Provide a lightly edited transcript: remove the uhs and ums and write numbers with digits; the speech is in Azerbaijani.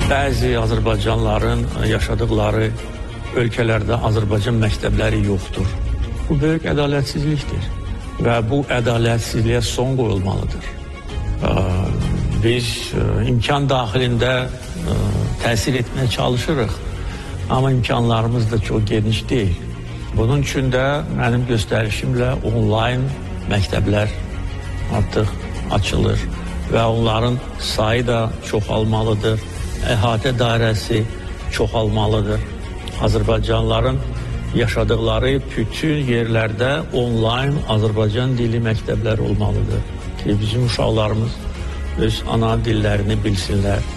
Bəzi Azərbaycanlıların yaşadıkları ölkələrdə Azərbaycan məktəbləri yoxdur. Bu böyük ədalətsizlikdir və bu ədalətsizliyə son qoyulmalıdır. Biz imkan daxilində təsir etmeye çalışırıq, amma imkanlarımız da çox geniş deyil. Bunun üçün də mənim göstərişimlə onlayn məktəblər artıq açılır və onların sayı da çoxalmalıdır, əhatə dairəsi çoxalmalıdır. Azərbaycanlıların yaşadıkları bütün yerlərdə onlayn Azərbaycan dili məktəblər olmalıdır ki, bizim uşaqlarımız öz ana dillərini bilsinlər.